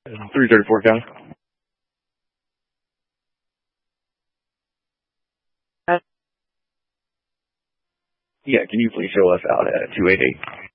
334 County. Yeah, can you please show us out at 288?